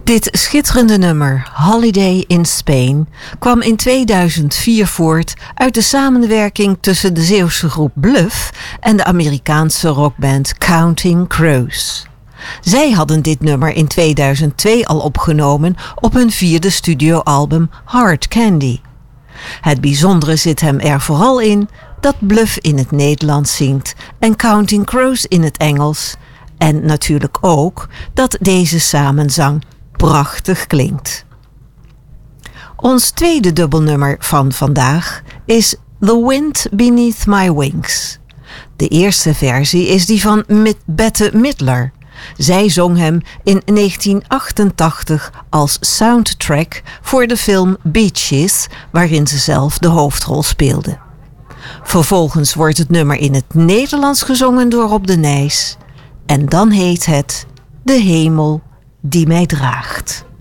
Dit schitterende nummer, Holiday in Spain, kwam in 2004 voort uit de samenwerking tussen de Zeeuwse groep Bluff en de Amerikaanse rockband Counting Crows. Zij hadden dit nummer in 2002 al opgenomen op hun 4e studioalbum Hard Candy. Het bijzondere zit hem er vooral in dat Bluff in het Nederlands zingt en Counting Crows in het Engels. En natuurlijk ook dat deze samenzang prachtig klinkt. Ons tweede dubbelnummer van vandaag is The Wind Beneath My Wings. De eerste versie is die van Bette Midler. Zij zong hem in 1988 als soundtrack voor de film Beaches, waarin ze zelf de hoofdrol speelde. Vervolgens wordt het nummer in het Nederlands gezongen door Rob de Nijs. En dan heet het De Hemel die mij draagt.